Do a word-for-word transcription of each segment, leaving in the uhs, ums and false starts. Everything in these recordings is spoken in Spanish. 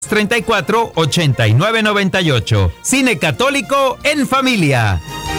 treinta y cuatro, ochenta y nueve noventa y ocho. Cine Católico en Familia.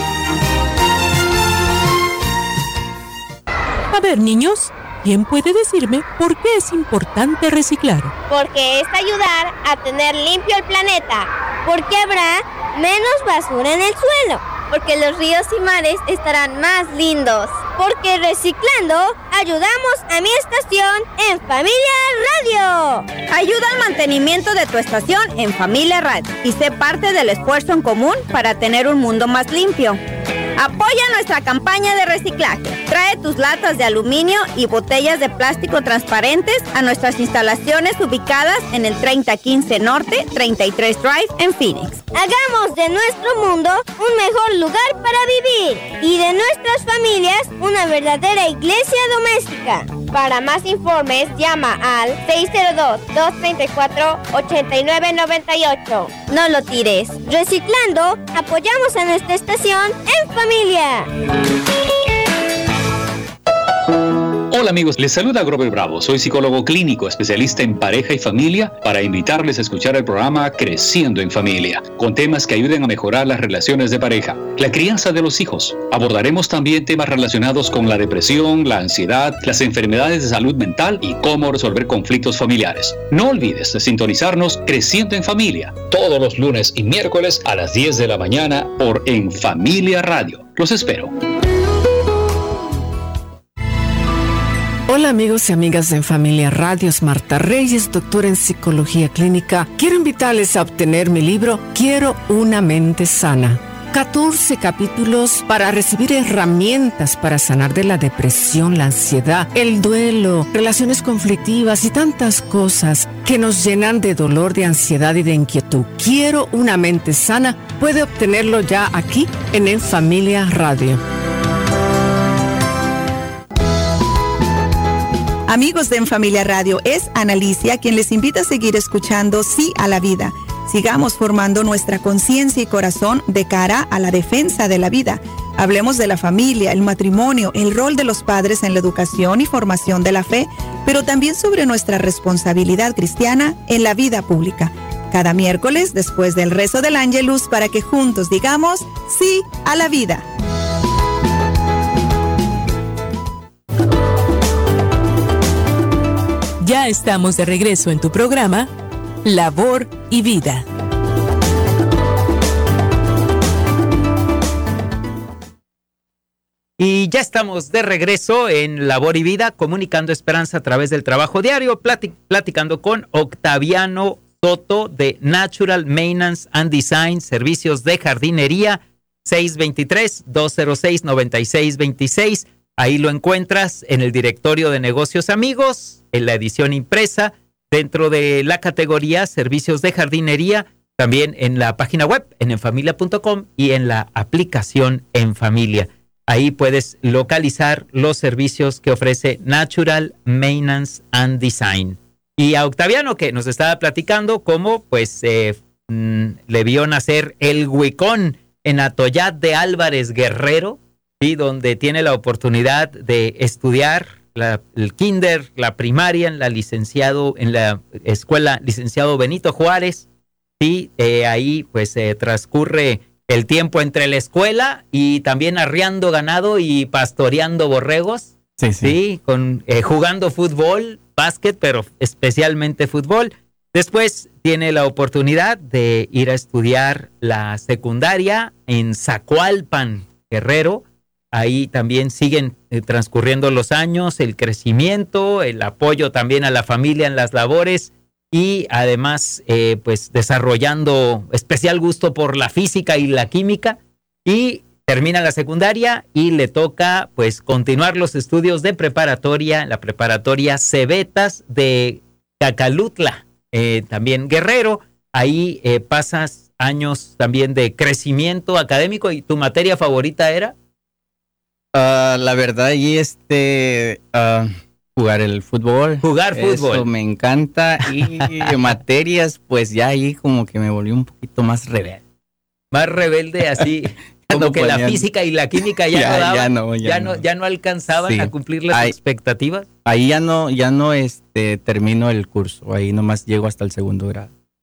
A ver, niños, ¿quién puede decirme por qué es importante reciclar? Porque es ayudar a tener limpio el planeta. Porque habrá menos basura en el suelo. Porque los ríos y mares estarán más lindos. Porque reciclando, ayudamos a mi estación en Familia Radio. Ayuda al mantenimiento de tu estación en Familia Radio y sé parte del esfuerzo en común para tener un mundo más limpio. Apoya nuestra campaña de reciclaje. Trae tus latas de aluminio y botellas de plástico transparentes a nuestras instalaciones ubicadas en el treinta quince Norte, treinta y tres Drive en Phoenix. Hagamos de nuestro mundo un mejor lugar para vivir y de nuestras familias una verdadera iglesia doméstica. Para más informes, llama al seis cero dos, dos tres cuatro, ocho nueve nueve ocho. No lo tires. Reciclando, apoyamos a nuestra estación en familia. Hola amigos, les saluda Grover Bravo. Soy psicólogo clínico, especialista en pareja y familia, para invitarles a escuchar el programa Creciendo en Familia, con temas que ayuden a mejorar las relaciones de pareja, la crianza de los hijos. Abordaremos también temas relacionados con la depresión, la ansiedad, las enfermedades de salud mental y cómo resolver conflictos familiares. No olvides de sintonizarnos Creciendo en Familia, todos los lunes y miércoles a las diez de la mañana por En Familia Radio. Los espero. Hola amigos y amigas de En Familia Radio, es Marta Reyes, doctora en Psicología Clínica. Quiero invitarles a obtener mi libro Quiero una mente sana. catorce capítulos para recibir herramientas para sanar de la depresión, la ansiedad, el duelo, relaciones conflictivas y tantas cosas que nos llenan de dolor, de ansiedad y de inquietud. Quiero una mente sana. Puede obtenerlo ya aquí en En Familia Radio. Amigos de En Familia Radio, es Analicia quien les invita a seguir escuchando Sí a la Vida. Sigamos formando nuestra conciencia y corazón de cara a la defensa de la vida. Hablemos de la familia, el matrimonio, el rol de los padres en la educación y formación de la fe, pero también sobre nuestra responsabilidad cristiana en la vida pública. Cada miércoles, después del rezo del Ángelus, para que juntos digamos Sí a la Vida. Ya estamos de regreso en tu programa Labor y Vida. Y ya estamos de regreso en Labor y Vida, comunicando esperanza a través del trabajo diario, platic- platicando con Octaviano Soto de Natural Maintenance and Design, servicios de jardinería, seis dos tres, dos cero seis, nueve seis dos seis. Ahí lo encuentras en el directorio de negocios amigos, en la edición impresa, dentro de la categoría servicios de jardinería, también en la página web, en enfamilia punto com y en la aplicación En Familia. Ahí puedes localizar los servicios que ofrece Natural Maintenance and Design. Y a Octaviano, que nos estaba platicando cómo pues eh, mm, le vio nacer el Huicón en Atoyat de Álvarez Guerrero, ¿sí? Donde tiene la oportunidad de estudiar la, el kinder, la primaria en la licenciado en la escuela licenciado Benito Juárez. Sí, eh, ahí pues eh, transcurre el tiempo entre la escuela y también arriando ganado y pastoreando borregos. Sí, sí. Sí, con, eh, jugando fútbol, básquet, pero especialmente fútbol. Después tiene la oportunidad de ir a estudiar la secundaria en Zacualpan, Guerrero. Ahí también siguen eh, transcurriendo los años, el crecimiento, el apoyo también a la familia en las labores y además eh, pues desarrollando especial gusto por la física y la química, y termina la secundaria y le toca pues continuar los estudios de preparatoria, la preparatoria Cebetas de Cacalutla, eh, también Guerrero. Ahí eh, pasas años también de crecimiento académico. ¿Y tu materia favorita era? Uh, la verdad, y este uh, jugar el fútbol. Jugar fútbol. Eso me encanta. Y materias, pues ya ahí como que me volví un poquito más rebelde. Más rebelde, así como no que podían. La física y la química ya, Ya, no daban, ya no, ya ya no, no. ya no alcanzaban Sí. a cumplir las Ahí- expectativas. Ahí ya no, ya no este, termino el curso. Ahí nomás llego hasta el segundo grado.